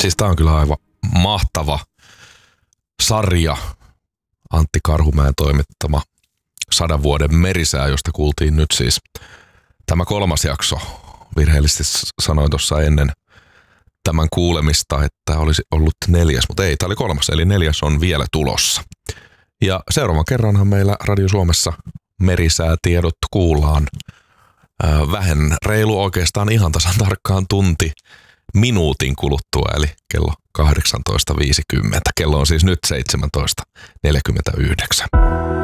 Siis tää on kyllä aivan mahtava sarja. Antti Karhumäen toimittama 100 vuoden merisää, josta kuultiin nyt siis tämä 3. jakso. Virheellisesti sanoin tuossa ennen tämän kuulemista, että olisi ollut 4, mutta ei, tämä oli 3, eli 4 on vielä tulossa. Ja seuraavan kerranhan meillä Radio Suomessa merisäätiedot kuullaan vähän reilu oikeastaan ihan tasan tarkkaan tunti minuutin kuluttua, eli kello 18.50. Kello on siis nyt 17.49.